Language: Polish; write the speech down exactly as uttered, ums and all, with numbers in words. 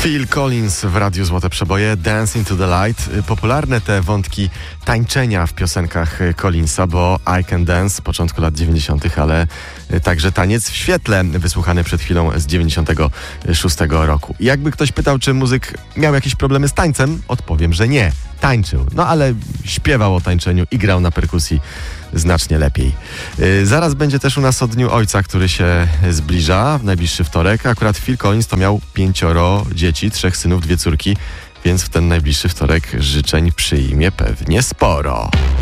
Phil Collins w Radiu Złote Przeboje, Dance into the Light. Popularne te wątki tańczenia w piosenkach Collinsa, bo I Can Dance z początku lat dziewięćdziesiątych, ale także Taniec w świetle, wysłuchany przed chwilą z dziewięćdziesiątego szóstego roku. I jakby ktoś pytał, czy muzyk miał jakieś problemy z tańcem, odpowiem, że nie. Tańczył, no ale śpiewał o tańczeniu i grał na perkusji znacznie lepiej. Yy, zaraz będzie też u nas o Dniu Ojca, który się zbliża w najbliższy wtorek. Akurat Phil Collins to miał pięcioro dzieci, trzech synów, dwie córki, więc w ten najbliższy wtorek życzeń przyjmie pewnie sporo.